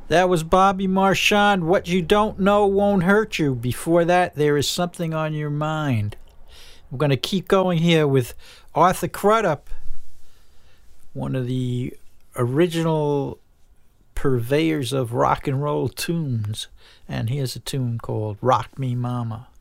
That was Bobby Marchand. What you don't know won't hurt you. Before that, There Is Something on Your Mind. We're going to keep going here with Arthur Crudup, one of the original purveyors of rock and roll tunes. And here's a tune called Rock Me Mama.